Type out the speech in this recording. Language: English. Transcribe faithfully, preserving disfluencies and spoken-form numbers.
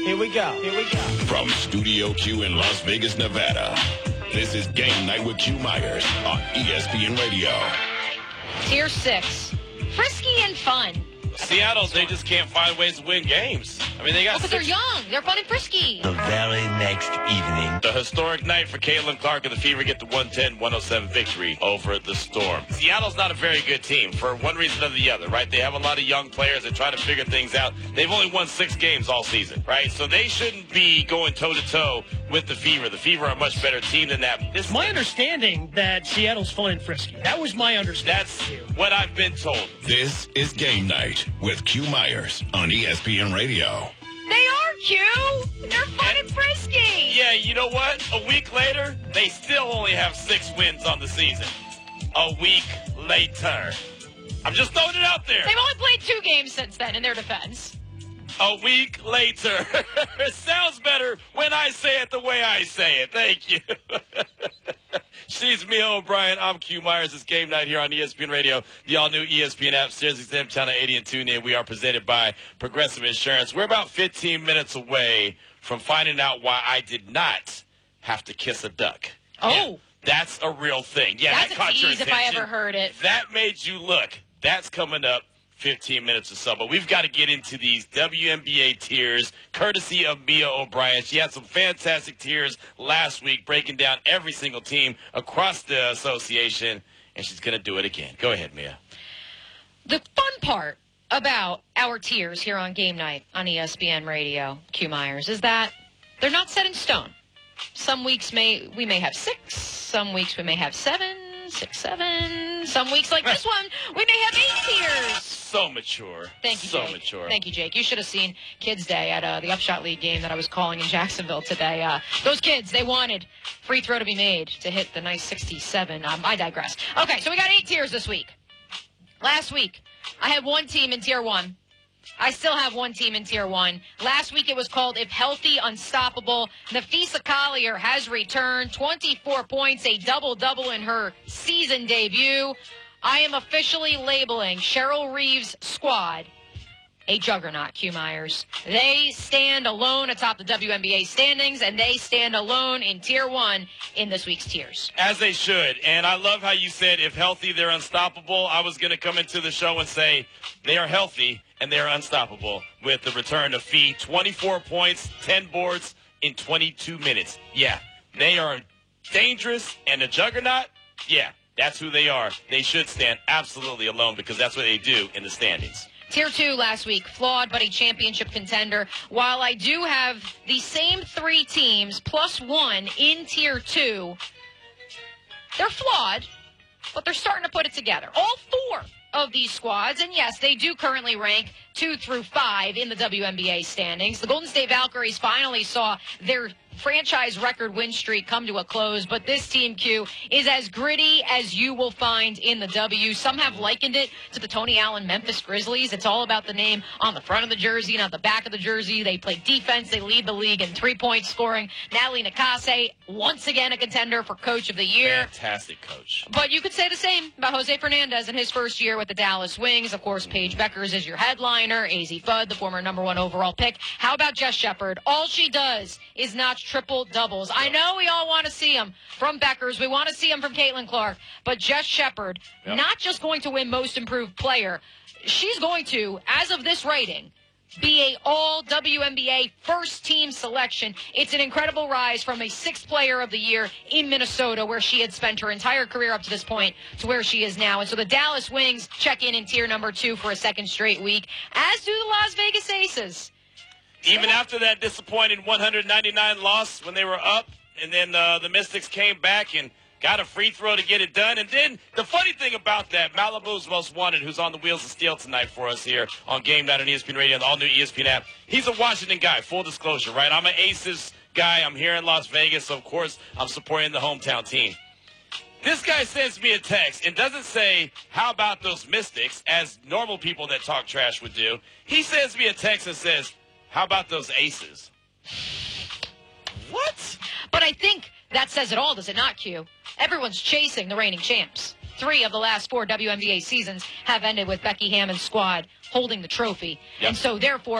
Here we go. Here we go. From Studio Q in Las Vegas, Nevada, this is Game Night with Q Myers on E S P N Radio. Tier six. Frisky and fun. Seattle, they just can't find ways to win games. I mean, they got. Oh, but six... they're young. They're fun and frisky. The very next evening. The historic night for Caitlin Clark and the Fever get the one ten one oh seven victory over the Storm. Seattle's not a very good team for one reason or the other, right? They have a lot of young players that try to figure things out. They've only won six games all season, right? So they shouldn't be going toe-to-toe with the Fever. The Fever are a much better team than that. This My understanding that Seattle's fun and frisky. That was my understanding. That's what I've been told. This is Game Night with Q Myers on E S P N Radio. They are, Q. They're fun and frisky. Yeah, you know what? A week later, they still only have six wins on the season. A week later. I'm just throwing it out there. They've only played two games since then in their defense. A week later. It sounds better when I say it the way I say it. Thank you. She's Mia O'Brien. I'm Q Myers. It's Game Night here on E S P N Radio, the all-new E S P N app, Sirius X M Channel eighty and TuneIn. We are presented by Progressive Insurance. We're about fifteen minutes away from finding out why I did not have to kiss a duck. Oh. Yeah, that's a real thing. Yeah, That's that a caught your tease attention. if I ever heard it. That made you look. That's coming up fifteen minutes or so. But we've got to get into these W N B A tiers, courtesy of Mia O'Brien. She had some fantastic tiers last week, breaking down every single team across the association, and she's going to do it again. Go ahead, Mia. The fun part about our tiers here on Game Night on E S P N Radio, Q Myers, is that they're not set in stone. Some weeks may we may have six, some weeks we may have seven, six, seven. Some weeks like this one, we may have eight tiers. So mature. Thank you, so Jake. mature. Thank you, Jake. You should have seen Kids Day at uh, the Upshot League game that I was calling in Jacksonville today. Uh, those kids, they wanted free throw to be made to hit the nice sixty-seven. Um, I digress. Okay, so we got eight tiers this week. Last week, I had one team in Tier one. I still have one team in Tier one. Last week it was called If Healthy, Unstoppable. Nafisa Collier has returned. twenty-four points, a double-double in her season debut. I am officially labeling Cheryl Reeves' squad a juggernaut, Q Myers. They stand alone atop the W N B A standings, and they stand alone in Tier one in this week's tiers. As they should. And I love how you said, if healthy, they're unstoppable. I was going to come into the show and say they are healthy and they're unstoppable with the return of Fee. twenty-four points, ten boards in twenty-two minutes. Yeah, they are dangerous and a juggernaut. Yeah, that's who they are. They should stand absolutely alone because that's what they do in the standings. Tier two last week, flawed but a championship contender. While I do have the same three teams plus one in Tier two, they're flawed, but they're starting to put it together. All four of these squads, and yes, they do currently rank two through five in the W N B A standings. The Golden State Valkyries finally saw their franchise record win streak come to a close, but this team, Q, is as gritty as you will find in the W. Some have likened it to the Tony Allen Memphis Grizzlies. It's all about the name on the front of the jersey, not the back of the jersey. They play defense. They lead the league in three-point scoring. Natalie Nakase, once again a contender for Coach of the Year. Fantastic coach. But you could say the same about Jose Fernandez in his first year with the Dallas Wings. Of course, Paige Beckers is your headliner. A Z Fudd, the former number one overall pick. How about Jess Shepard? All she does is notch triple doubles. I know we all want to see them from Beckers. We want to see them from Caitlin Clark. But Jess Shepard, yep. Not just going to win Most Improved Player, she's going to, as of this rating, be a all W N B A first team selection. It's an incredible rise from a sixth player of the year in Minnesota, where she had spent her entire career up to this point, to where she is now. And so the Dallas Wings check in in tier number two for a second straight week, as do the Las Vegas Aces. Even after that disappointing one ninety-nine loss when they were up, and then uh, the Mystics came back and got a free throw to get it done. And then the funny thing about that, Malibu's Most Wanted, who's on the Wheels of Steel tonight for us here on Game Night on E S P N Radio and the all-new E S P N app, he's a Washington guy, full disclosure, right? I'm an Aces guy. I'm here in Las Vegas, so of course I'm supporting the hometown team. This guy sends me a text and doesn't say, how about those Mystics, as normal people that talk trash would do. He sends me a text and says, how about those Aces? What? But I think that says it all, does it not, Q? Everyone's chasing the reigning champs. Three of the last four W N B A seasons have ended with Becky Hammond's squad holding the trophy. Yep. And so, therefore,